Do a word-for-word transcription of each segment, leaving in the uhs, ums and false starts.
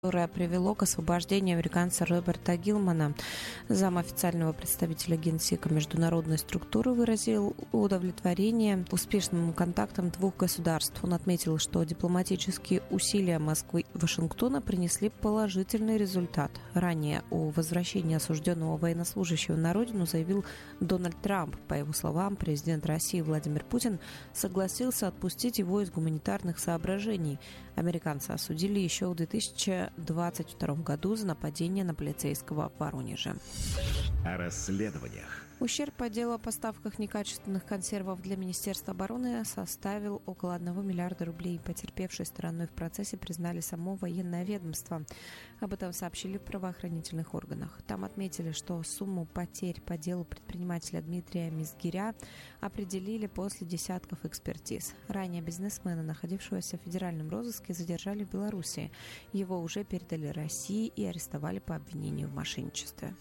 которое привело к освобождению американца Роберта Гилмана. Зам официального представителя Генсека международной структуры выразил удовлетворение успешным контактам двух государств. Он отметил, что дипломатические усилия Москвы и Вашингтона принесли положительный результат. Ранее о возвращении осужденного военнослужащего на родину заявил Дональд Трамп. По его словам, президент России Владимир Путин согласился отпустить его из гуманитарных соображений. Американцы осудили еще в две тысячи двадцать втором году за нападение на полицейского в Воронеже. О расследованиях. Ущерб по делу о поставках некачественных консервов для Министерства обороны составил около одного миллиарда рублей. Потерпевшей стороной в процессе признали само военное ведомство. Об этом сообщили в правоохранительных органах. Там отметили, что сумму потерь по делу предпринимателя Дмитрия Мизгиря определили после десятков экспертиз. Ранее бизнесмена, находившегося в федеральном розыске, задержали в Беларуси. Его уже передали России и арестовали по обвинению в мошенничестве.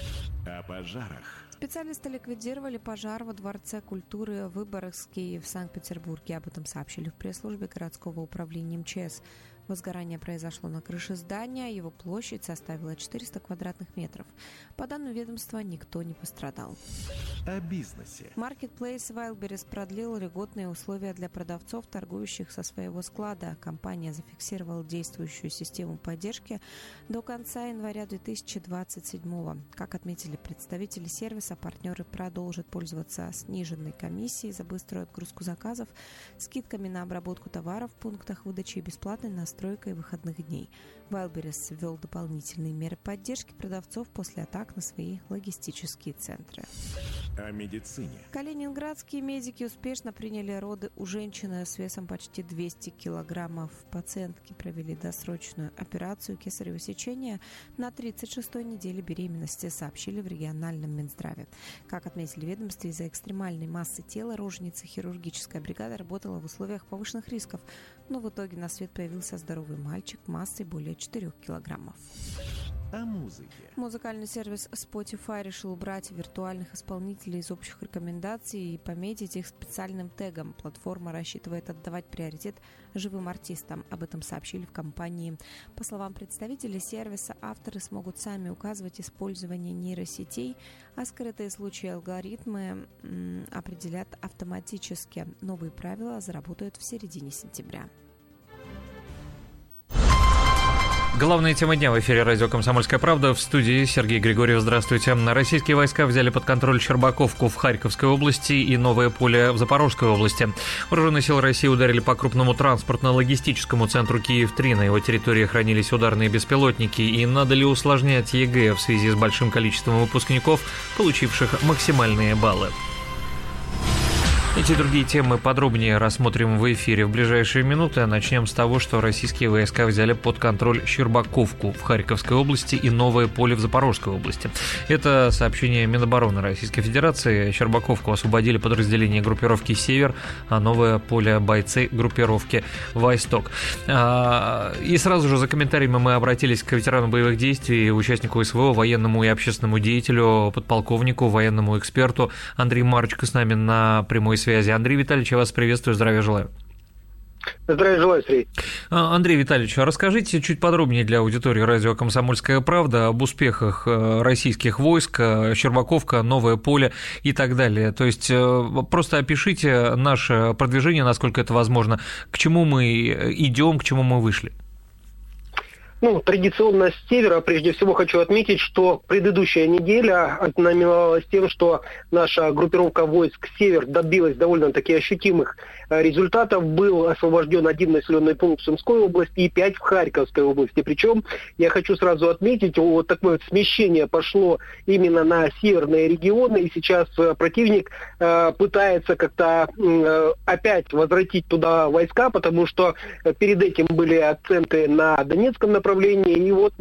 О пожарах. Специалисты ликвидировали пожар во Дворце культуры Выборгский в Санкт-Петербурге. Об этом сообщили в пресс-службе городского управления МЧС. Возгорание произошло на крыше здания, его площадь составила четыреста квадратных метров. По данным ведомства, никто не пострадал. О бизнесе. Marketplace Wildberries продлил льготные условия для продавцов, торгующих со своего склада. Компания зафиксировала действующую систему поддержки до конца января две тысячи двадцать седьмого. Как отметили представители сервиса, партнеры продолжат пользоваться сниженной комиссией за быструю отгрузку заказов, скидками на обработку товаров в пунктах выдачи и бесплатной настройкой выходных дней. Wildberries ввел дополнительные меры поддержки продавцов после атак на свои логистические центры. О медицине. Калининградские медики успешно приняли роды у женщины с весом почти двести килограммов. Пациентки провели досрочную операцию кесарево сечения на тридцать шестой неделе беременности, сообщили в региональном Минздраве. Как отметили в ведомстве, из-за экстремальной массы тела роженицы хирургическая бригада работала в условиях повышенных рисков, но в итоге на свет появился здоровый мальчик массой более четырех килограммов. О музыке. Музыкальный сервис Spotify решил убрать виртуальных исполнителей из общих рекомендаций и пометить их специальным тегом. Платформа рассчитывает отдавать приоритет живым артистам. Об этом сообщили в компании. По словам представителей сервиса, авторы смогут сами указывать использование нейросетей, а скрытые случаи алгоритмы м, определят автоматически. Новые правила заработают в середине сентября. Главная тема дня в эфире радио «Комсомольская правда». В студии Сергей Григорьев. Здравствуйте. Российские войска взяли под контроль Щербаковку в Харьковской области и Новое Поле в Запорожской области. Вооруженные силы России ударили по крупному транспортно-логистическому центру Киев три. На его территории хранились ударные беспилотники. И надо ли усложнять ЕГЭ в связи с большим количеством выпускников, получивших максимальные баллы? Эти и другие темы подробнее рассмотрим в эфире в ближайшие минуты. Начнем с того, что российские войска взяли под контроль Щербаковку в Харьковской области и Новое Поле в Запорожской области. Это сообщение Минобороны Российской Федерации. Щербаковку освободили подразделения группировки «Север», а Новое Поле — бойцы группировки «Восток». И сразу же за комментариями мы обратились к ветерану боевых действий, участнику СВО, военному и общественному деятелю, подполковнику, военному эксперту Андрею Марченко с нами на прямой связи. Андрей Витальевич, я вас приветствую, здравия желаю. Здравия желаю, Сергей. Андрей Витальевич, расскажите чуть подробнее для аудитории радио «Комсомольская правда» об успехах российских войск, Щербаковка, Новое Поле и так далее. То есть просто опишите наше продвижение, насколько это возможно, к чему мы идем, к чему мы вышли. Ну, традиционно с севера, прежде всего, хочу отметить, что предыдущая неделя ознаменовалась тем, что наша группировка войск «Север» добилась довольно-таки ощутимых результатов. Был освобожден один населенный пункт в Сумской области и пять в Харьковской области. Причем я хочу сразу отметить, вот такое вот смещение пошло именно на северные регионы, и сейчас противник э, пытается как-то э, опять возвратить туда войска, потому что перед этим были акценты на Донецком направлении. И вот мы так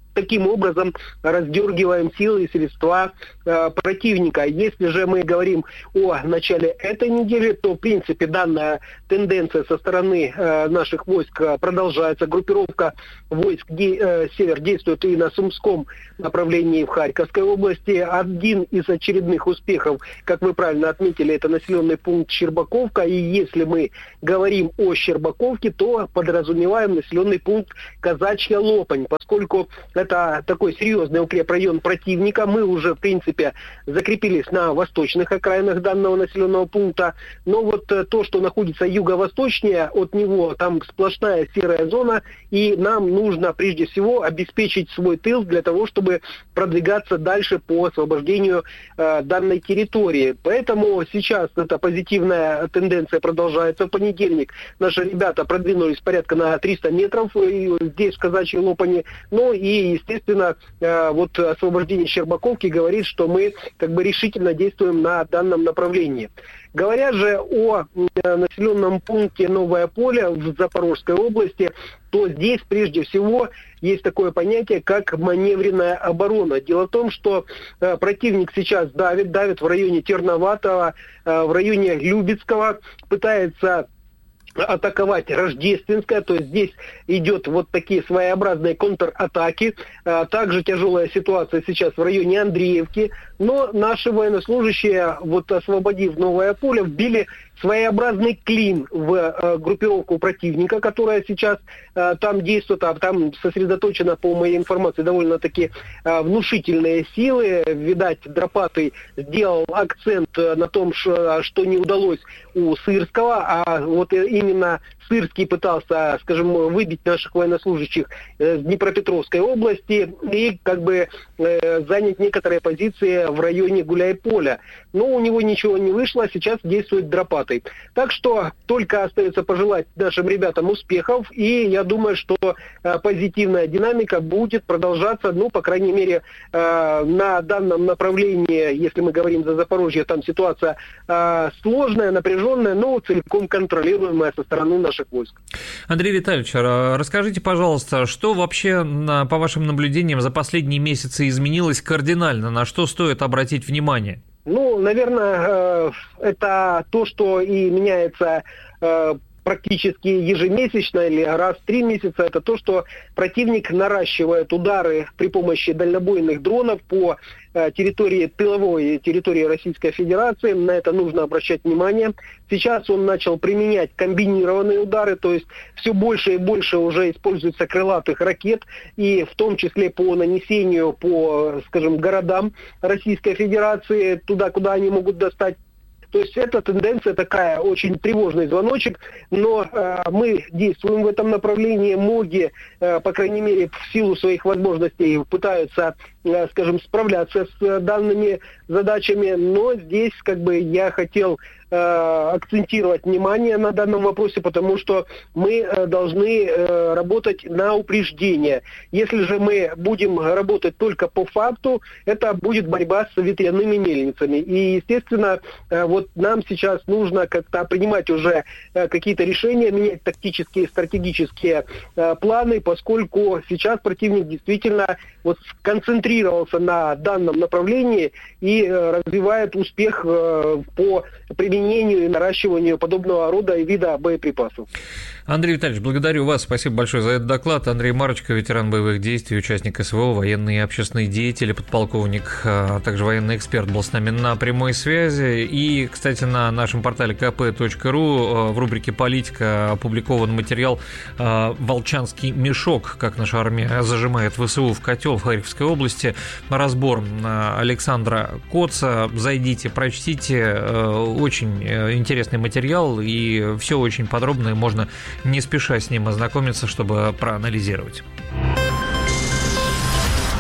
таким образом раздергиваем силы и средства э, противника. Если же мы говорим о начале этой недели, то, в принципе, данная тенденция со стороны э, наших войск продолжается. Группировка войск де, э, «Север» действует и на Сумском направлении в Харьковской области. Один из очередных успехов, как вы правильно отметили, это населенный пункт Щербаковка. И если мы говорим о Щербаковке, то подразумеваем населенный пункт Казачья Лопань, поскольку это такой серьезный укрепрайон противника. Мы уже, в принципе, закрепились на восточных окраинах данного населенного пункта. Но вот то, что находится юго-восточнее от него, там сплошная серая зона, и нам нужно прежде всего обеспечить свой тыл для того, чтобы продвигаться дальше по освобождению э, данной территории. Поэтому сейчас эта позитивная тенденция продолжается. В понедельник наши ребята продвинулись порядка на триста метров здесь, в Казачьей Лопани. Ну и, естественно, э, вот освобождение Щербаковки говорит, что мы как бы решительно действуем на данном направлении. Говоря же о э, населенном пункте Новое Поле в Запорожской области, то здесь прежде всего есть такое понятие, как маневренная оборона. Дело в том, что э, противник сейчас давит, давит в районе Терноватого, э, в районе Любецкого, пытается атаковать Рождественское, то есть здесь идет вот такие своеобразные контратаки. Также тяжелая ситуация сейчас в районе Андреевки, но наши военнослужащие, вот освободив Новое Поле, вбили своеобразный клин в э, группировку противника, которая сейчас э, там действует, а там сосредоточена, по моей информации, довольно-таки э, внушительные силы. Видать, Дропатый сделал акцент на том, что, что не удалось у Сырского, а вот именно Сырский пытался, скажем, выбить наших военнослужащих э, с Днепропетровской области и как бы э, занять некоторые позиции в районе Гуляй-Поля. Но у него ничего не вышло, сейчас действует Дропатый. Так что только остается пожелать нашим ребятам успехов, и я думаю, что э, позитивная динамика будет продолжаться, ну, по крайней мере, э, на данном направлении, если мы говорим за Запорожье, там ситуация э, сложная, напряженная, но целиком контролируемая со стороны наших войск. Андрей Витальевич, расскажите, пожалуйста, что вообще, по вашим наблюдениям, за последние месяцы изменилось кардинально, на что стоит обратить внимание? Ну, наверное, это то, что и меняется практически ежемесячно или раз в три месяца, это то, что противник наращивает удары при помощи дальнобойных дронов по э, территории, тыловой территории Российской Федерации. На это нужно обращать внимание. Сейчас он начал применять комбинированные удары, то есть все больше и больше уже используется крылатых ракет, и в том числе по нанесению по, скажем, городам Российской Федерации, туда, куда они могут достать. То есть эта тенденция такая, очень тревожный звоночек, но э, мы действуем в этом направлении. МОГи, э, по крайней мере, в силу своих возможностей пытаются, э, скажем, справляться с э, данными задачами, но здесь как бы я хотел э, акцентировать внимание на данном вопросе, потому что мы э, должны э, работать на упреждение. Если же мы будем работать только по факту, это будет борьба с ветряными мельницами. И, естественно, э, вот нам сейчас нужно как-то принимать уже э, какие-то решения, менять тактические, стратегические э, планы, поскольку сейчас противник действительно вот сконцентрировался на данном направлении и э, развивает успех э, по применению и наращиванию подобного рода и вида боеприпасов. Андрей Витальевич, благодарю вас. Спасибо большое за этот доклад. Андрей Марочко, ветеран боевых действий, участник СВО, военный и общественный деятель, подполковник, а также военный эксперт, был с нами на прямой связи. И, кстати, на нашем портале ка пэ точка ру в рубрике «Политика» опубликован материал «Волчанский мешок. Как наша армия зажимает ВСУ в котел» в Харьковской области. Разбор Александра Коца. Зайдите, прочтите. Очень интересный материал, и все очень подробно, и можно не спеша с ним ознакомиться, чтобы проанализировать.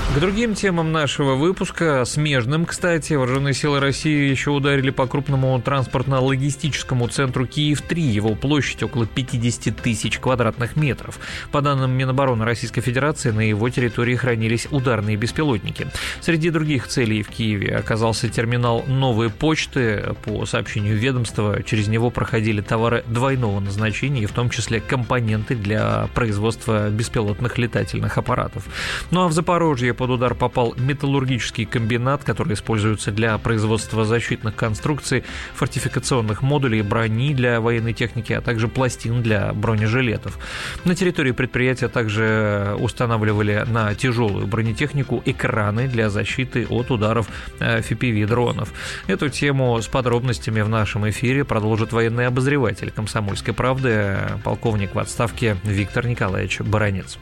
К другим темам нашего выпуска, смежным, кстати, вооруженные силы России еще ударили по крупному транспортно-логистическому центру Киев-три. Его площадь около пятьдесят тысяч квадратных метров. По данным Минобороны Российской Федерации, на его территории хранились ударные беспилотники. Среди других целей в Киеве оказался терминал новой почты. По сообщению ведомства, через него проходили товары двойного назначения, в том числе компоненты для производства беспилотных летательных аппаратов. Ну а в Запорожье под удар попал металлургический комбинат, который используется для производства защитных конструкций, фортификационных модулей, брони для военной техники, а также пластин для бронежилетов. На территории предприятия также устанавливали на тяжелую бронетехнику экраны для защиты от ударов эф пи ви-дронов. Эту тему с подробностями в нашем эфире продолжит военный обозреватель «Комсомольской правды», полковник в отставке Виктор Николаевич Баранец.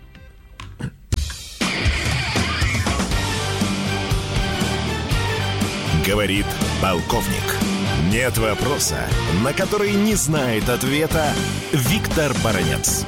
Говорит полковник. Нет вопроса, на который не знает ответа Виктор Баранец.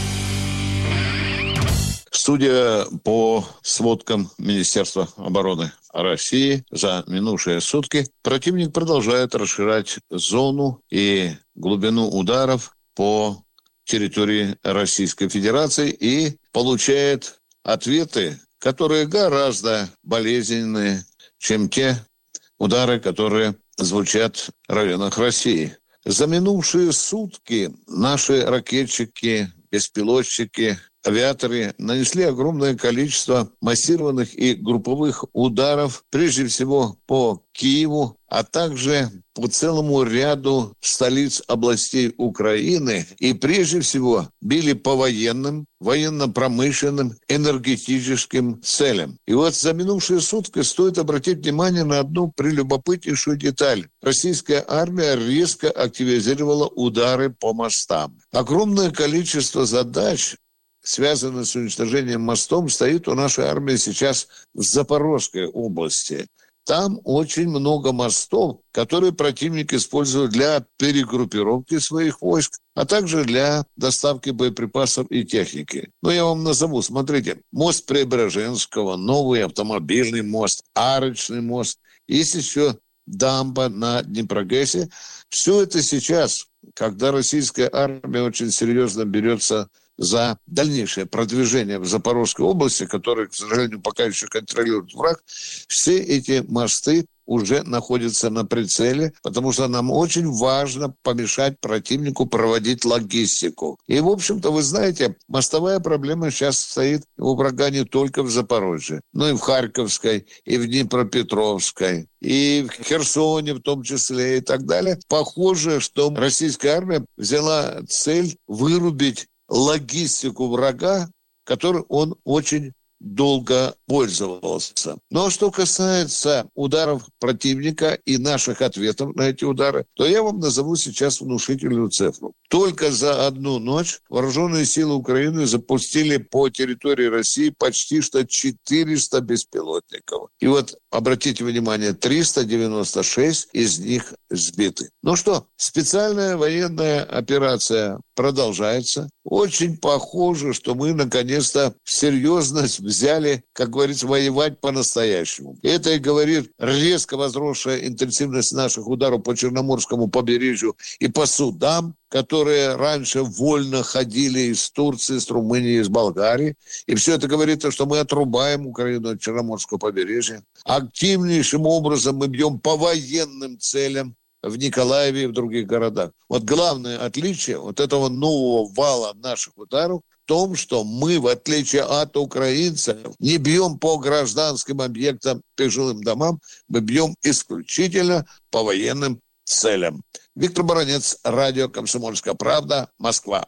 Судя по сводкам Министерства обороны России, за минувшие сутки противник продолжает расширять зону и глубину ударов по территории Российской Федерации и получает ответы, которые гораздо болезненнее, чем те удары, которые звучат в районах России. За минувшие сутки наши ракетчики, беспилотчики, авиаторы нанесли огромное количество массированных и групповых ударов, прежде всего по Киеву, а также по целому ряду столиц областей Украины. И прежде всего били по военным, военно-промышленным, энергетическим целям. И вот за минувшие сутки стоит обратить внимание на одну прелюбопытнейшую деталь. Российская армия резко активизировала удары по мостам. Огромное количество задач, связанных с уничтожением мостом, стоит у нашей армии сейчас в Запорожской области. Там очень много мостов, которые противник использует для перегруппировки своих войск, а также для доставки боеприпасов и техники. Ну, я вам назову. Смотрите, мост Преображенского, новый автомобильный мост, арочный мост. Есть еще дамба на Днепрогэсе. Все это сейчас, когда российская армия очень серьезно берется за дальнейшее продвижение в Запорожской области, которое, к сожалению, пока еще контролирует враг, все эти мосты уже находятся на прицеле, потому что нам очень важно помешать противнику проводить логистику. И, в общем-то, вы знаете, мостовая проблема сейчас стоит у врага не только в Запорожье, но и в Харьковской, и в Днепропетровской, и в Херсоне в том числе, и так далее. Похоже, что российская армия взяла цель вырубить логистику врага, которой он очень долго пользовался. Но что касается ударов противника и наших ответов на эти удары, то я вам назову сейчас внушительную цифру. Только за одну ночь вооруженные силы Украины запустили по территории России почти что четыреста беспилотников. И вот, обратите внимание, триста девяносто шесть из них сбиты. Ну что, специальная военная операция продолжается. Очень похоже, что мы наконец-то серьезно взяли, как говорится, воевать по-настоящему. Это и говорит резко возросшая интенсивность наших ударов по Черноморскому побережью и по судам, которые раньше вольно ходили из Турции, из Румынии, из Болгарии. И все это говорит, что мы отрубаем Украину от Черноморского побережья. Активнейшим образом мы бьем по военным целям в Николаеве и в других городах. Вот главное отличие вот этого нового вала наших ударов в том, что мы, в отличие от украинцев, не бьем по гражданским объектам и жилым домам, мы бьем исключительно по военным целям. Виктор Баранец, радио «Комсомольская правда», Москва.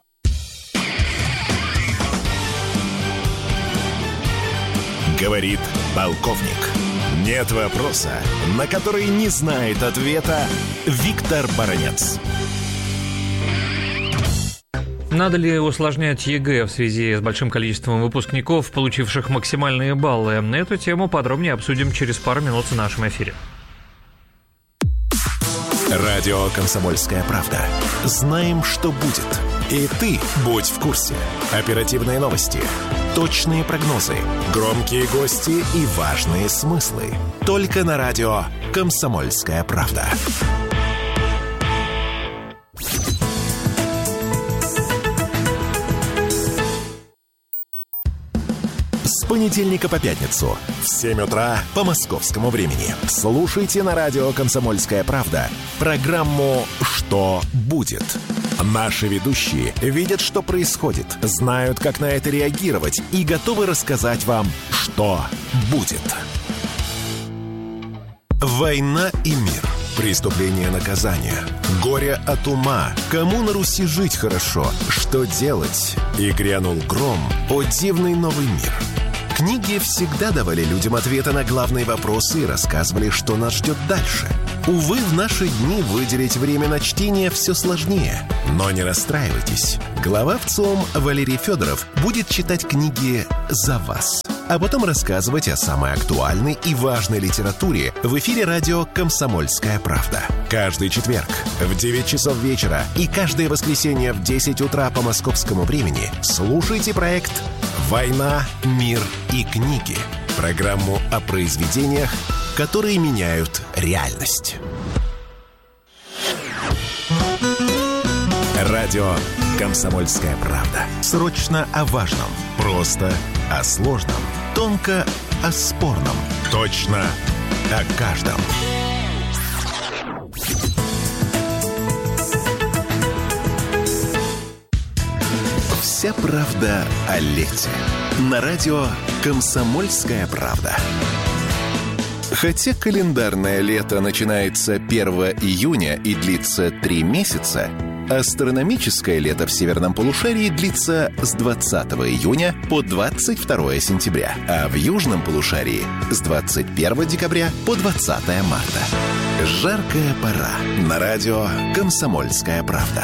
Говорит полковник. Нет вопроса, на который не знает ответа Виктор Баранец. Надо ли усложнять ЕГЭ в связи с большим количеством выпускников, получивших максимальные баллы? Эту тему подробнее обсудим через пару минут в нашем эфире. Радио «Комсомольская правда». Знаем, что будет. И ты будь в курсе. Оперативные новости, Точные прогнозы, громкие гости и важные смыслы. Только на радио «Комсомольская правда». С понедельника по пятницу в семь утра по московскому времени слушайте на радио «Комсомольская правда» программу «Что будет?». Наши ведущие видят, что происходит, знают, как на это реагировать и готовы рассказать вам, что будет. Война и мир. Преступление, наказание. Горе от ума. Кому на Руси жить хорошо? Что делать? И грянул гром. О, дивный новый мир. Книги всегда давали людям ответы на главные вопросы и рассказывали, что нас ждет дальше. Увы, в наши дни выделить время на чтение все сложнее. Но не расстраивайтесь. Глава ВЦИОМ Валерий Федоров будет читать книги за вас, а потом рассказывать о самой актуальной и важной литературе в эфире радио «Комсомольская правда». Каждый четверг в девять часов вечера и каждое воскресенье в десять утра по московскому времени слушайте проект «Война, мир и книги». Программу о произведениях, которые меняют реальность. Радио «Комсомольская правда». Срочно о важном. Просто о сложном. Тонко о спорном. Точно о каждом. Вся правда о лете. На радио «Комсомольская правда». Хотя календарное лето начинается первого июня и длится три месяца, астрономическое лето в северном полушарии длится с двадцатого июня по двадцать второе сентября, а в южном полушарии с двадцать первого декабря по двадцатое марта. Жаркая пора. На радио «Комсомольская правда».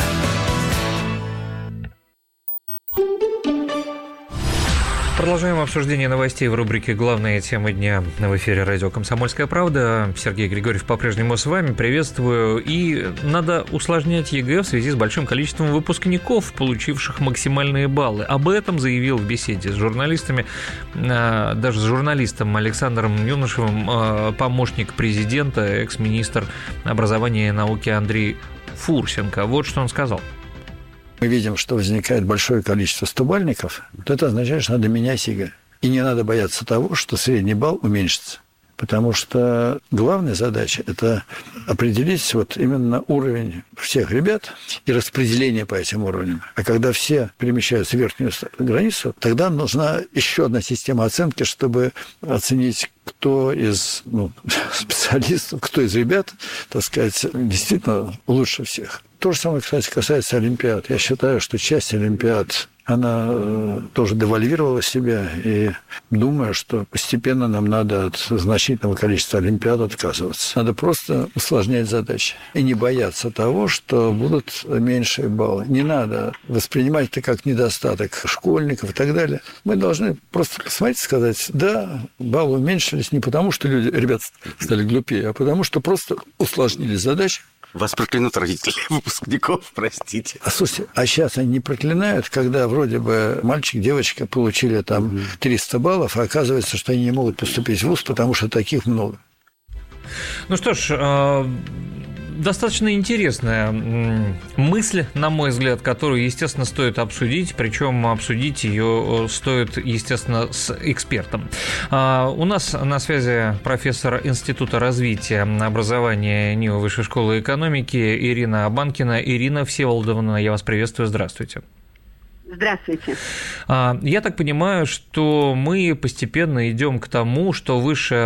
Продолжаем обсуждение новостей в рубрике «Главные темы дня» в эфире радио «Комсомольская правда». Сергей Григорьев по-прежнему с вами. Приветствую. И надо усложнять ЕГЭ в связи с большим количеством выпускников, получивших максимальные баллы. Об этом заявил в беседе с журналистами, даже с журналистом Александром Юношевым, помощник президента, экс-министр образования и науки Андрей Фурсенко. Вот что он сказал. Мы видим, что возникает большое количество стобальников, то это означает, что надо менять ЕГЭ. И не надо бояться того, что средний балл уменьшится. Потому что главная задача – это определить вот именно уровень всех ребят и распределение по этим уровням. А когда все перемещаются в верхнюю границу, тогда нужна еще одна система оценки, чтобы оценить, кто из ну, специалистов, кто из ребят, так сказать, действительно лучше всех. То же самое, кстати, касается олимпиад. Я считаю, что часть олимпиад, она э, тоже девальвировала себя, и думаю, что постепенно нам надо от значительного количества олимпиад отказываться. Надо просто усложнять задачи и не бояться того, что будут меньшие баллы. Не надо воспринимать это как недостаток школьников и так далее. Мы должны просто посмотреть и сказать, да, баллы уменьшились не потому, что люди, ребята стали глупее, а потому, что просто усложнили задачи. Вас проклянут родители выпускников, простите. А слушайте, а сейчас они не проклинают, когда вроде бы мальчик, девочка получили там триста баллов, а оказывается, что они не могут поступить в вуз, потому что таких много. Ну что ж, достаточно интересная мысль, на мой взгляд, которую, естественно, стоит обсудить, причем обсудить ее стоит, естественно, с экспертом. У нас на связи профессор Института развития образования НИУ Высшей школы экономики Ирина Абанкина. Ирина Всеволодовна, я вас приветствую, здравствуйте. Здравствуйте. Я так понимаю, что мы постепенно идем к тому, что высшее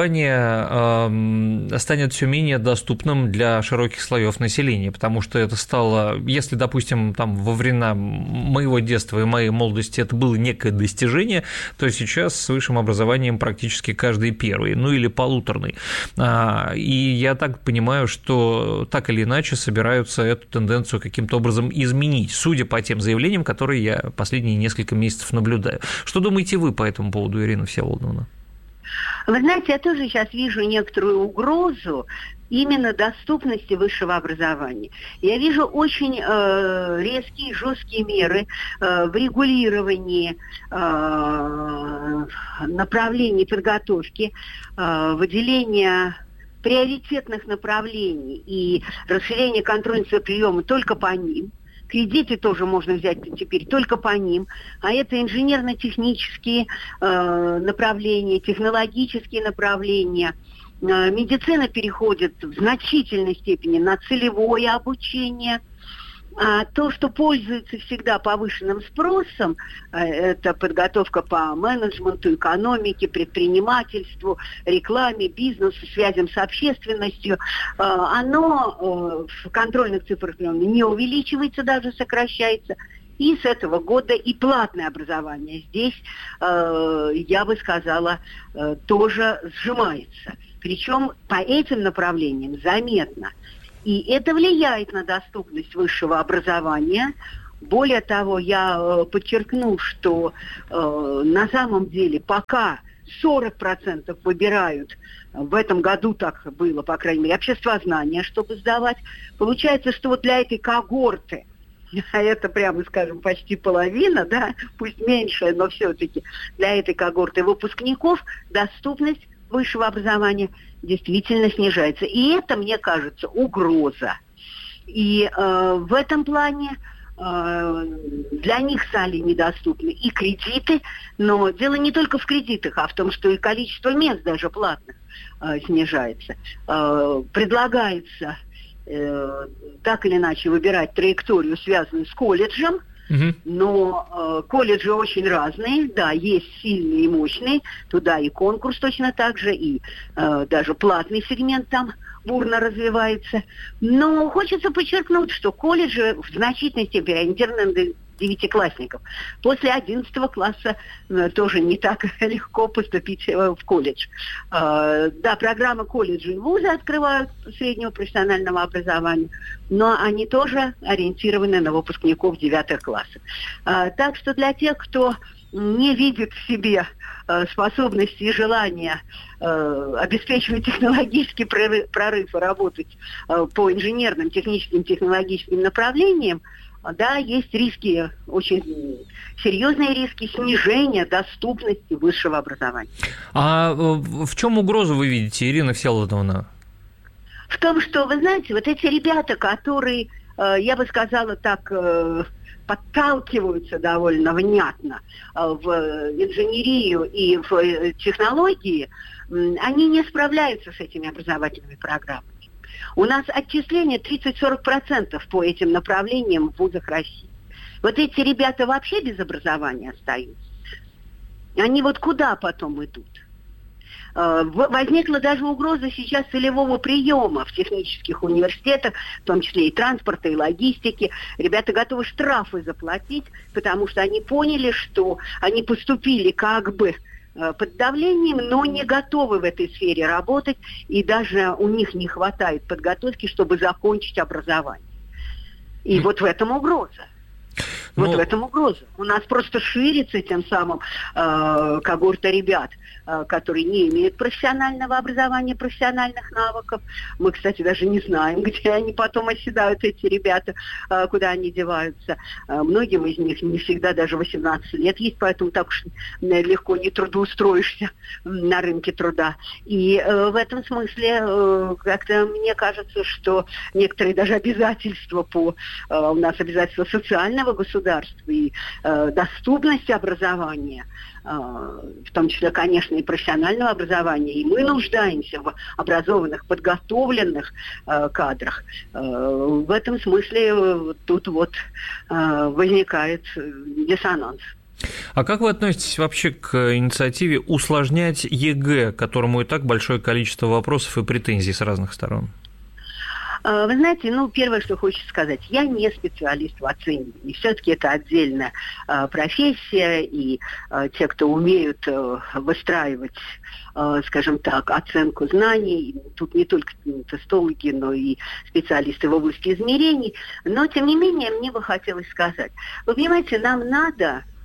образование станет все менее доступным для широких слоев населения, потому что это стало, если, допустим, там во времена моего детства и моей молодости это было некое достижение, то сейчас с высшим образованием практически каждый первый, ну или полуторный. И я так понимаю, что так или иначе собираются эту тенденцию каким-то образом изменить, судя по тем заявлениям, которые я последние несколько месяцев наблюдаю. Что думаете вы по этому поводу, Ирина Всеволодовна? Вы знаете, я тоже сейчас вижу некоторую угрозу именно доступности высшего образования. Я вижу очень э, резкие, жесткие меры э, в регулировании э, направлений подготовки, э, выделения приоритетных направлений и расширения контрольного приема только по ним. Кредиты тоже можно взять теперь только по ним. А это инженерно-технические э, направления, технологические направления. Э, медицина переходит в значительной степени на целевое обучение. А то, что пользуется всегда повышенным спросом, это подготовка по менеджменту, экономике, предпринимательству, рекламе, бизнесу, связям с общественностью, оно в контрольных цифрах не увеличивается, даже сокращается. И с этого года и платное образование здесь, я бы сказала, тоже сжимается. Причем по этим направлениям заметно. И это влияет на доступность высшего образования. Более того, я э, подчеркну, что э, на самом деле пока сорок процентов выбирают, в этом году так было, по крайней мере, обществознание, чтобы сдавать, получается, что вот для этой когорты, а это, прямо скажем, почти половина, да, пусть меньшая, но все-таки для этой когорты выпускников доступность высшего образования действительно снижается. И это, мне кажется, угроза. И э, в этом плане э, для них стали недоступны и кредиты, но дело не только в кредитах, а в том, что и количество мест даже платных э, снижается. Э, предлагается э, так или иначе выбирать траекторию, связанную с колледжем, Uh-huh. но э, колледжи очень разные, да, есть сильные и мощные, туда и конкурс точно так же, и э, даже платный сегмент там бурно развивается. Но хочется подчеркнуть, что колледжи в значительной степени ориентированы на девятиклассников. После одиннадцатого класса э, тоже не так легко поступить э, в колледж. Э, да, программы колледжа и вузы открывают среднего профессионального образования, но они тоже ориентированы на выпускников девятых классов. Э, так что для тех, кто не видит в себе э, способности и желания э, обеспечивать технологический прорыв, прорыв и работать э, по инженерным, техническим, технологическим направлениям, да, есть риски, очень серьезные риски снижения доступности высшего образования. А в чем угрозу вы видите, Ирина Всеволодовна? В том, что, вы знаете, вот эти ребята, которые, я бы сказала так, подталкиваются довольно внятно в инженерию и в технологии, они не справляются с этими образовательными программами. У нас отчисления тридцать-сорок процентов по этим направлениям в вузах России. Вот эти ребята вообще без образования остаются. Они вот куда потом идут? Возникла даже угроза сейчас целевого приема в технических университетах, в том числе и транспорта, и логистики. Ребята готовы штрафы заплатить, потому что они поняли, что они поступили как бы под давлением, но не готовы в этой сфере работать, и даже у них не хватает подготовки, чтобы закончить образование. И mm. вот в этом угроза. Вот но... в этом угроза. У нас просто ширится тем самым э, когорта ребят, э, которые не имеют профессионального образования, профессиональных навыков. Мы, кстати, даже не знаем, где они потом оседают, эти ребята, э, куда они деваются. Э, многим из них не всегда даже восемнадцать лет есть, поэтому так уж легко не трудоустроишься на рынке труда. И э, в этом смысле э, как-то мне кажется, что некоторые даже обязательства по... Э, у нас обязательства социального государства и э, доступности образования, э, в том числе, конечно, и профессионального образования, и мы нуждаемся в образованных, подготовленных э, кадрах. Э, в этом смысле э, тут вот э, возникает диссонанс. А как вы относитесь вообще к инициативе усложнять ЕГЭ, которому и так большое количество вопросов и претензий с разных сторон? Вы знаете, ну, первое, что хочется сказать, я не специалист в оценивании. Все-таки это отдельная э, профессия, и э, те, кто умеют э, выстраивать, э, скажем так, оценку знаний, тут не только тестологи, но и специалисты в области измерений. Но, тем не менее, мне бы хотелось сказать, вы понимаете, нам надо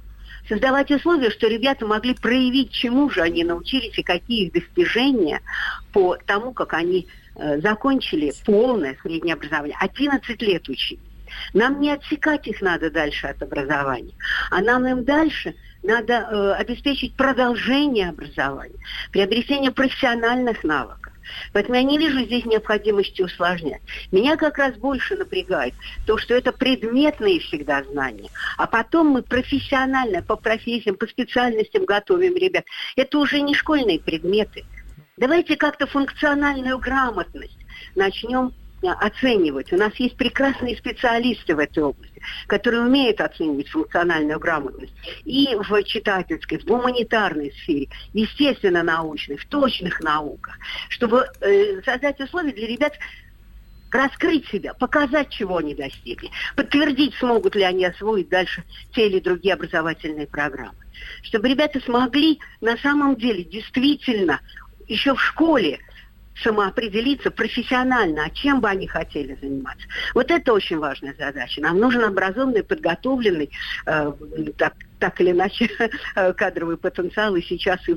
создавать условия, что ребята могли проявить, чему же они научились и какие их достижения по тому, как они э, закончили полное среднее образование. одиннадцать лет учили. Нам не отсекать их надо дальше от образования, а нам им дальше надо э, обеспечить продолжение образования, приобретение профессиональных навыков. Поэтому я не вижу здесь необходимости усложнять. Меня как раз больше напрягает то, что это предметные всегда знания, а потом мы профессионально по профессиям, по специальностям готовим ребят. Это уже не школьные предметы. Давайте как-то функциональную грамотность начнем оценивать. У нас есть прекрасные специалисты в этой области, которые умеют оценивать функциональную грамотность и в читательской, в гуманитарной сфере, естественно, научной, в точных науках, чтобы э, создать условия для ребят раскрыть себя, показать, чего они достигли, подтвердить, смогут ли они освоить дальше те или другие образовательные программы. Чтобы ребята смогли на самом деле действительно еще в школе самоопределиться профессионально, а чем бы они хотели заниматься. Вот это очень важная задача. Нам нужен образованный, подготовленный, э, так, так или иначе, кадровый потенциал и сейчас, и